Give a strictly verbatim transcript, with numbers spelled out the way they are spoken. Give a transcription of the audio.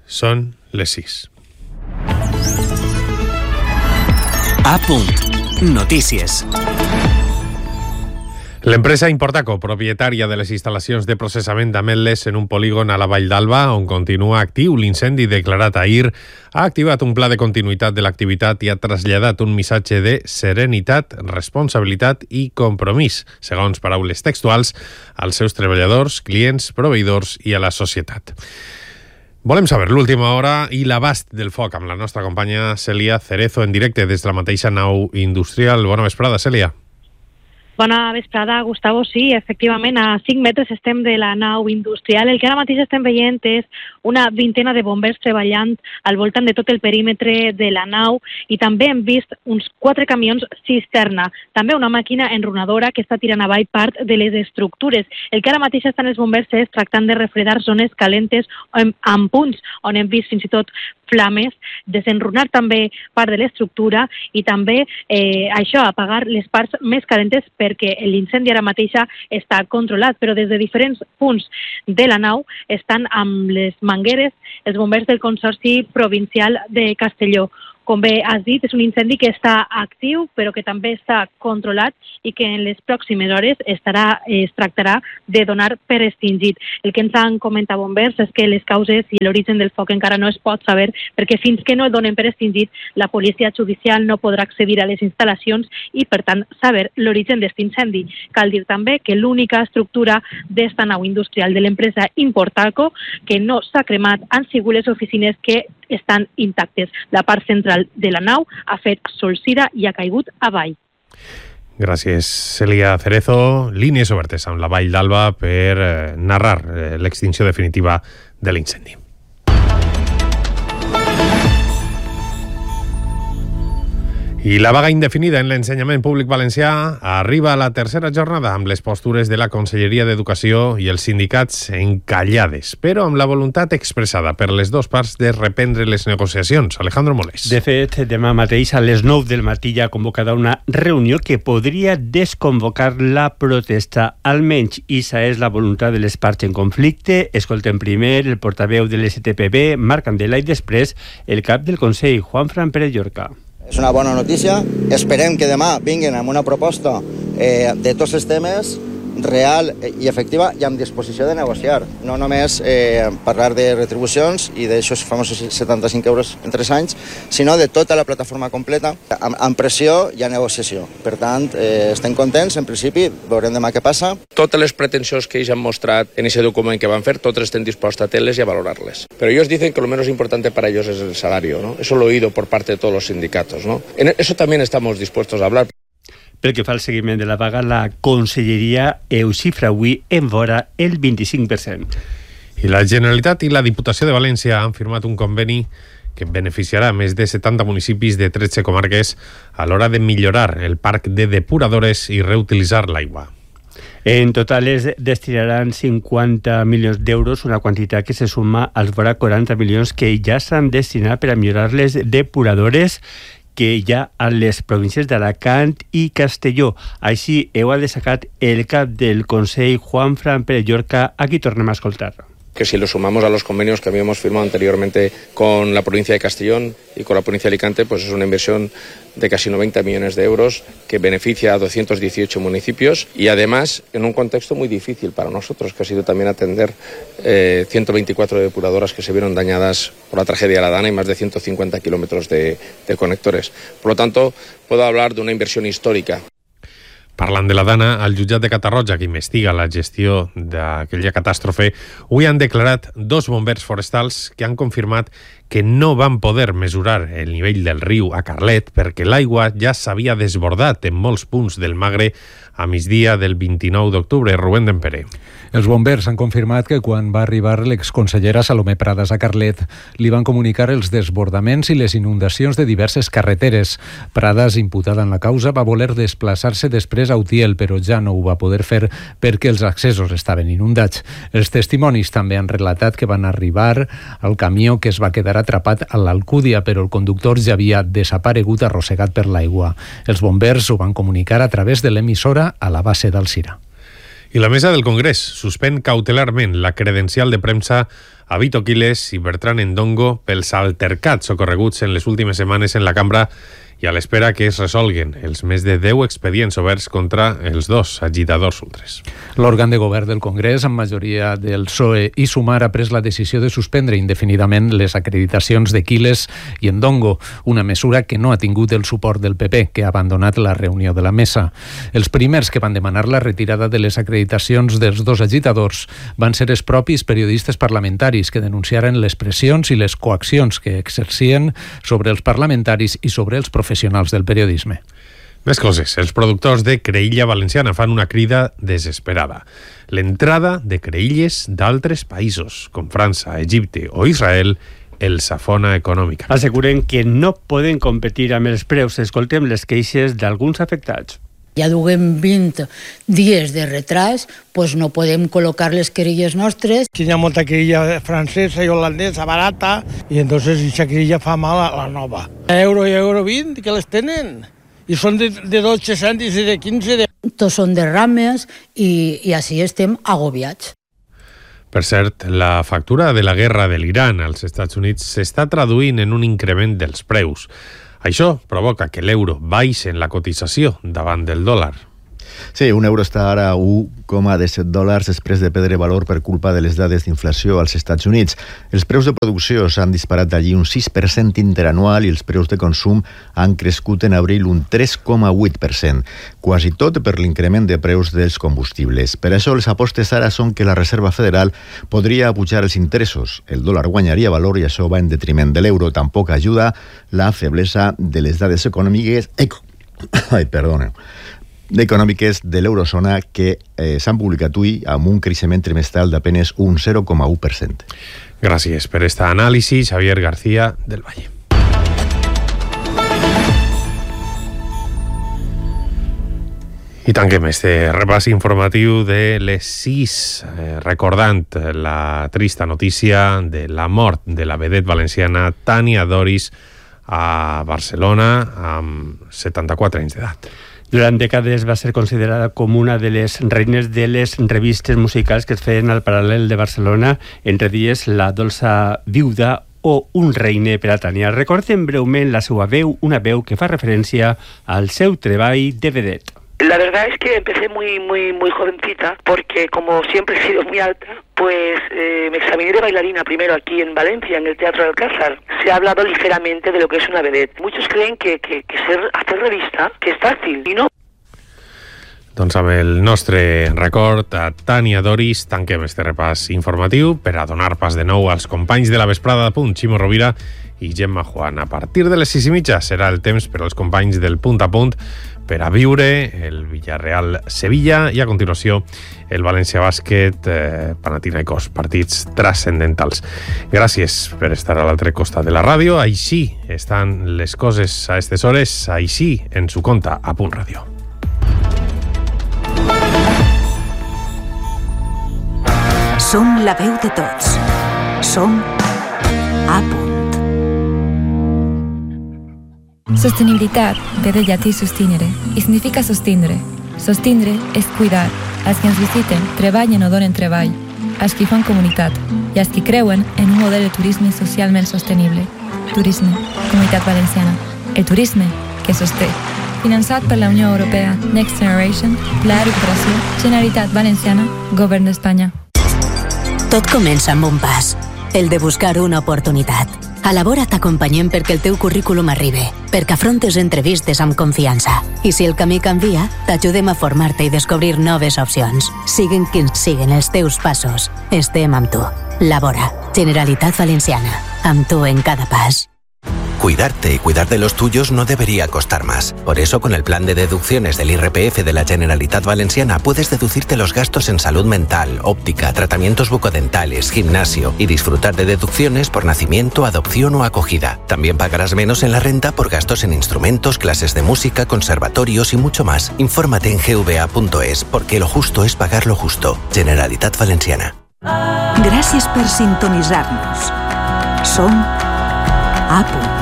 Són les sis. A punt. Notícies. L'empresa Importaco, propietària de les instal·lacions de processament d'ametlles en un polígon a la Vall d'Alba, on continua actiu l'incendi declarat ahir, ha activat un pla de continuïtat de l'activitat i ha traslladat un missatge de serenitat, responsabilitat i compromís, segons paraules textuals, als seus treballadors, clients, proveïdors i a la societat. Volem saber l'última hora i l'abast del foc amb la nostra companya Cèlia Cerezo en directe des de la mateixa nau industrial. Bona vesprada, Cèlia. Bona vesprada, Gustavo. Sí, efectivament, a cinc metres estem de la nau industrial. El que ara mateix estem veient és una vintena de bombers treballant al voltant de tot el perímetre de la nau i també hem vist uns quatre camions cisterna, també una màquina enrunadora que està tirant avall part de les estructures. El que ara mateix estan els bombers és tractant de refredar zones calentes amb punts on hem vist fins i tot flames, desenrunar també part de l'estructura i també eh, això, apagar les parts més calentes perquè l'incendi ara mateixa està controlat, però des de diferents punts de la nau estan amb les mangueres els bombers del Consorci Provincial de Castelló. Com bé has dit, és un incendi que està actiu, però que també està controlat i que en les pròximes hores estarà, es tractarà de donar per extingit. El que ens han comentat bombers és que les causes i l'origen del foc encara no es pot saber, perquè fins que no el donen per extingit, la policia judicial no podrà accedir a les instal·lacions i, per tant, saber l'origen d'aquest incendi. Cal dir també que l'única estructura d'esta nau industrial de l'empresa Importaco que no s'ha cremat han sigut les oficines que estan intactes. La part central de la nau ha fet solsida i ha caigut avall. Gràcies, Cèlia Cerezo. Línies obertes amb la Vall d'Alba per eh, narrar eh, l'extinció definitiva de l'incendi. I la vaga indefinida en l'ensenyament públic valencià arriba a la tercera jornada amb les postures de la Conselleria d'Educació i els sindicats encallades, però amb la voluntat expressada per les dues parts de reprendre les negociacions. Alejandro Molés. De fet, demà mateix a les nou del matí ja ha convocada una reunió que podria desconvocar la protesta. Almenys, issa és la voluntat de les parts en conflicte. Escoltem primer el portaveu de l'S T P B, Marc Candela, i després el cap del Consell, Juanfran Pérez Llorca. És una bona notícia. Esperem que demà vinguin amb una proposta eh, de tots els temes real i efectiva i amb disposició de negociar. No només eh, parlar de retribucions i d'aixòs famosos setanta-cinc euros en tres anys, sinó de tota la plataforma completa, amb, amb pressió i a negociació. Per tant, eh, estem contents, en principi, veurem demà què passa. Totes les pretensions que ells han mostrat en ese document que van fer, totes estem dispostos a tenerles y a valorarles. Pero ellos dicen que lo menos importante para ellos es el salario, ¿no? Eso lo he oído por parte de todos los sindicatos, ¿no? En eso también estamos dispuestos a hablar. Pel que fa al seguiment de la vaga, la Conselleria ho xifra avui en vora el vint-i-cinc per cent. I la Generalitat i la Diputació de València han firmat un conveni que beneficiarà més de setanta municipis de tretze comarques a l'hora de millorar el parc de depuradores i reutilitzar l'aigua. En total es destinaran cinquanta milions d'euros, una quantitat que se suma als vora quaranta milions que ja s'han destinat per a millorar les depuradores que hi ha a les províncies d'Alacant i Castelló. Així ho ha destacat el cap del Consell, Juanfran Pérez Llorca. Aquí tornem a escoltar. Que si lo sumamos a los convenios que habíamos firmado anteriormente con la provincia de Castellón y con la provincia de Alicante, pues es una inversión de casi noventa millones de euros que beneficia a doscientos dieciocho municipios y además en un contexto muy difícil para nosotros, que ha sido también atender eh, ciento veinticuatro depuradoras que se vieron dañadas por la tragedia de la Dana y más de ciento cincuenta kilómetros de, de conectores. Por lo tanto, puedo hablar de una inversión histórica. Parlant de la Dana, el jutjat de Catarroja, que investiga la gestió d'aquella catàstrofe, avui han declarat dos bombers forestals que han confirmat que no van poder mesurar el nivell del riu a Carlet perquè l'aigua ja s'havia desbordat en molts punts del Magre a migdia del vint-i-nou d'octubre. Rubén Dempere. Els bombers han confirmat que quan va arribar l'exconsellera Salomé Pradas a Carlet li van comunicar els desbordaments i les inundacions de diverses carreteres. Pradas, imputada en la causa, va voler desplaçar-se després a Utiel, però ja no ho va poder fer perquè els accessos estaven inundats. Els testimonis també han relatat que van arribar al camió que es va quedar atrapat a l'Alcúdia, però el conductor ja havia desaparegut arrossegat per l'aigua. Els bombers ho van comunicar a través de l'emissora a la base d'Alzira. I la mesa del Congrés suspèn cautelarment la credencial de premsa a Vito Quiles i Bertran Endongo pels altercats ocorreguts en les últimes setmanes en la cambra i a l'espera que es resolguen els més de deu expedients oberts contra els dos agitadors ultres. L'òrgan de govern del Congrés, amb majoria del P S O E i Sumar, ha pres la decisió de suspendre indefinidament les acreditacions de Quiles i Endongo, una mesura que no ha tingut el suport del P P, que ha abandonat la reunió de la mesa. Els primers que van demanar la retirada de les acreditacions dels dos agitadors van ser els propis periodistes parlamentaris que denunciaren les pressions i les coaccions que exercien sobre els parlamentaris i sobre els professionals professionals del periodisme. Més coses. Els productors de creïlla valenciana fan una crida desesperada. L'entrada de creïlles d'altres països, com França, Egipte o Israel, els afona econòmicament. Asseguren que no poden competir amb els preus. Escoltem les queixes d'alguns afectats. Ja duguem vint dies de retras, pues no podem col·locar les querelles nostres. Hi ha molta querella francesa i holandesa barata i entonces aquesta querella fa mal a la nova. Euro i euro vint, que les tenen. I són de, de dotze cèntims i de quinze. De... Tots són derrames i, i així estem agobiats. Per cert, la factura de la guerra de l'Iran als Estats Units s'està traduint en un increment dels preus. Això provoca que l'euro baixi en la cotització davant del dòlar. Sí, un euro està ara a u coma disset dòlars després de perdre valor per culpa de les dades d'inflació als Estats Units. Els preus de producció s'han disparat allí un sis per cent interanual i els preus de consum han crescut en abril un tres coma vuit per cent, quasi tot per l'increment de preus dels combustibles. Per això les apostes ara són que la Reserva Federal podria apujar els interessos. El dòlar guanyaria valor i això va en detriment de l'euro. Tampoc ajuda la feblesa de les dades econòmiques... Eco... Ai, perdoneu. econòmiques de l'eurozona que eh, s'han publicat avui amb un creixement trimestral d'apenas un zero coma u per cent. Gràcies per esta anàlisi, Xavier García del Valle. I tanquem este repàs informatiu de les sis, eh, recordant la trista notícia de la mort de la vedet valenciana Tania Doris a Barcelona amb setanta-quatre anys d'edat. Durant dècades va ser considerada com una de les reines de les revistes musicals que es feien al Paral·lel de Barcelona, entre dies La dolça viuda o Un reine per a Tania. Recordem breument la seva veu, una veu que fa referència al seu treball de vedet. La verdad es que empecé muy muy muy jovencita porque como siempre he sido muy alta, pues eh, me examiné de bailarina primero aquí en Valencia, en el Teatro del Alcázar. Se ha hablado ligeramente de lo que es una vedette. Muchos creen que, que, que ser, hacer revista que es fácil, y no. Doncs amb el nostre record a Tania Doris tanquem este repàs informatiu per a donar pas de nou als companys de la vesprada de Punt, Ximo Rovira i Gemma Juan. A partir de les sis i mitja serà el temps per als companys del Punt a Punt per a viure el Villarreal-Sevilla i a continuació el València Bàsquet, eh, Panathinaikos, partits transcendentals. Gràcies per estar a l'altre costat de la ràdio. Així estan les coses a aquestes hores, així ens ho conta a Punt Ràdio. Som la veu de tots. Som a Punt. Sostenibilitat ve del llatí sustinere i significa sostindre. Sostindre és cuidar. Els que ens visiten treballen o donen treball, els que fan comunitat i els que creuen en un model de turisme socialment sostenible. Turisme, Comunitat Valenciana. El turisme que sosté. Finançat per la Unió Europea, Next Generation, Pla de Recuperació, Generalitat Valenciana, Govern d'Espanya. Tot comença amb un pas, el de buscar una oportunitat. A la vora t'acompanyem perquè el teu currículum arribi, perquè afrontes entrevistes amb confiança. I si el camí canvia, t'ajudem a formar-te i descobrir noves opcions. Siguen quins siguen els teus passos. Estem amb tu. La Vora, Generalitat Valenciana. Amb tu en cada pas. Cuidarte y cuidar de los tuyos no debería costar más. Por eso, con el plan de deducciones del I R P F de la Generalitat Valenciana, puedes deducirte los gastos en salud mental, óptica, tratamientos bucodentales, gimnasio y disfrutar de deducciones por nacimiento, adopción o acogida. También pagarás menos en la renta por gastos en instrumentos, clases de música, conservatorios y mucho más. Infórmate en g v a punto es, porque lo justo es pagar lo justo. Generalitat Valenciana. Gràcies per sintonitzar-nos. Som a Punt.